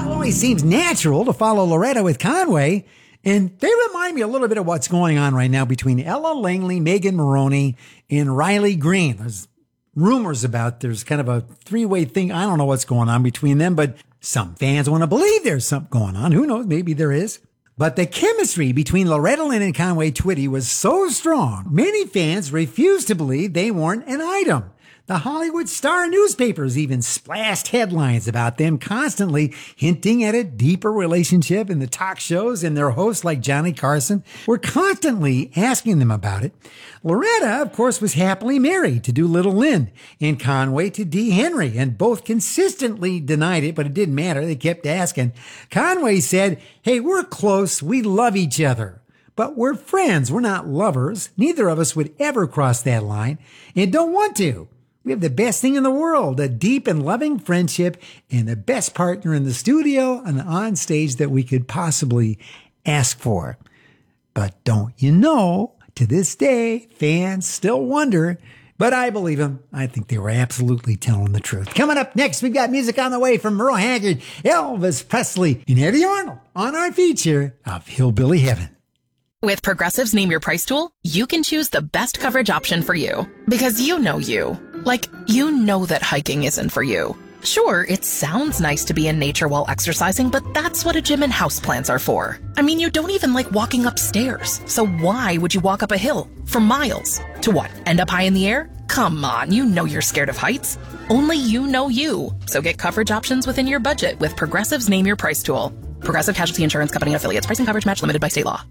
always seems natural to follow Loretta with Conway. And they remind me a little bit of what's going on right now between Ella Langley, Megan Maroney, and Riley Green. There's rumors about there's kind of a three-way thing. I don't know what's going on between them, but some fans want to believe there's something going on. Who knows? Maybe there is. But the chemistry between Loretta Lynn and Conway Twitty was so strong, many fans refused to believe they weren't an item. The Hollywood Star newspapers even splashed headlines about them, constantly hinting at a deeper relationship in the talk shows, and their hosts like Johnny Carson were constantly asking them about it. Loretta, of course, was happily married to Doolittle Lynn, and Conway to Dee Henry, and both consistently denied it, but it didn't matter. They kept asking. Conway said, "Hey, we're close. We love each other. But we're friends. We're not lovers. Neither of us would ever cross that line and don't want to. We have the best thing in the world, a deep and loving friendship and the best partner in the studio and on stage that we could possibly ask for." But don't you know, to this day, fans still wonder, but I believe them. I think they were absolutely telling the truth. Coming up next, we've got music on the way from Merle Haggard, Elvis Presley, and Eddie Arnold on our feature of Hillbilly Heaven. With Progressive's Name Your Price tool, you can choose the best coverage option for you. Because you know you. Like, you know that hiking isn't for you. Sure, it sounds nice to be in nature while exercising, but that's what a gym and houseplants are for. I mean, you don't even like walking upstairs. So why would you walk up a hill for miles? To what, end up high in the air? Come on, you know you're scared of heights. Only you know you. So get coverage options within your budget with Progressive's Name Your Price tool. Progressive Casualty Insurance Company and Affiliates. Price and coverage match limited by state law.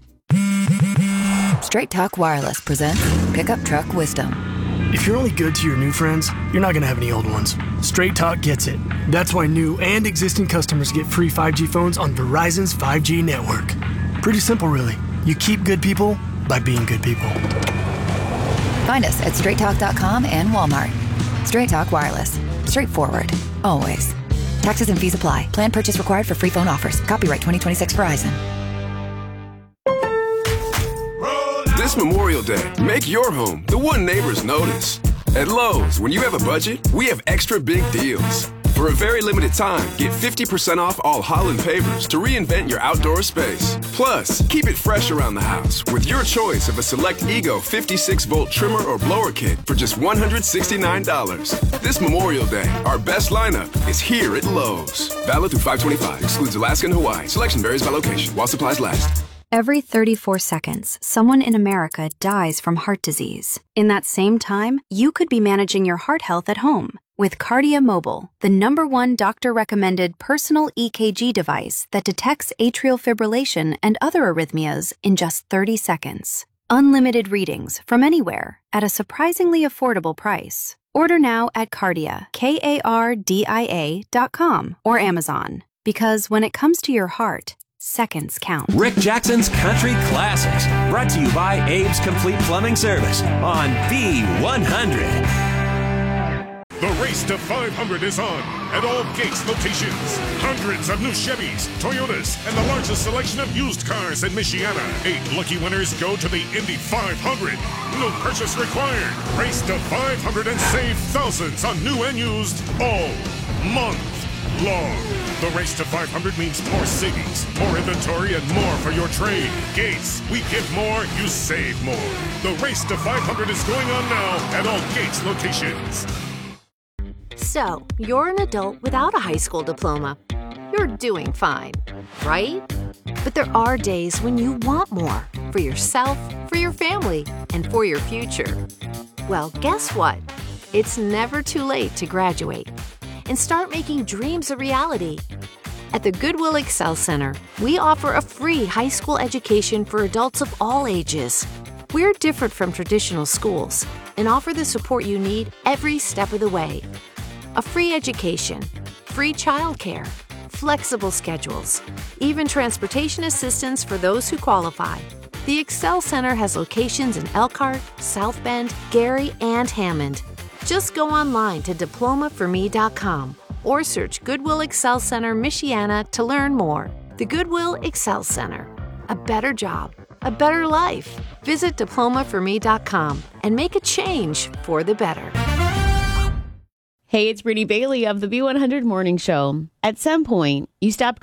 Straight Talk Wireless presents Pickup Truck Wisdom. If you're only good to your new friends, you're not going to have any old ones. Straight Talk gets it. That's why new and existing customers get free 5G phones on Verizon's 5G network. Pretty simple, really. You keep good people by being good people. Find us at straighttalk.com and Walmart. Straight Talk Wireless. Straightforward. Always. Taxes and fees apply. Plan purchase required for free phone offers. Copyright 2026 Verizon. This Memorial Day, make your home the one neighbors notice. At Lowe's, when you have a budget, we have extra big deals. For a very limited time, get 50% off all Holland pavers to reinvent your outdoor space. Plus, keep it fresh around the house with your choice of a select Ego 56-volt trimmer or blower kit for just $169. This Memorial Day, our best lineup is here at Lowe's. Valid through 5/25. Excludes Alaska and Hawaii. Selection varies by location while supplies last. Every 34 seconds, someone in America dies from heart disease. In that same time, you could be managing your heart health at home with Kardia Mobile, the #1 doctor-recommended personal EKG device that detects atrial fibrillation and other arrhythmias in just 30 seconds. Unlimited readings from anywhere at a surprisingly affordable price. Order now at Kardia, KARDIA.com or Amazon. Because when it comes to your heart, seconds count. Rick Jackson's Country Classics, brought to you by Abe's Complete Plumbing Service on B100. The race to 500 is on at all Gates locations. Hundreds of new Chevys, Toyotas, and the largest selection of used cars in Michiana. 8 lucky winners go to the Indy 500. No purchase required. Race to 500 and save thousands on new and used all month long. The race to 500 means more savings, more inventory, and more for your trade. Gates, we give more, you save more. The race to 500 is going on now at all Gates locations. So, you're an adult without a high school diploma. You're doing fine, right? But there are days when you want more for yourself, for your family, and for your future. Well, guess what? It's never too late to graduate and start making dreams a reality. At the Goodwill Excel Center, we offer a free high school education for adults of all ages. We're different from traditional schools and offer the support you need every step of the way. A free education, free childcare, flexible schedules, even transportation assistance for those who qualify. The Excel Center has locations in Elkhart, South Bend, Gary, and Hammond. Just go online to diplomaforme.com or search Goodwill Excel Center Michiana to learn more. The Goodwill Excel Center. A better job, a better life. Visit diplomaforme.com and make a change for the better. Hey, it's Brittany Bailey of the B100 Morning Show. At some point, you stopped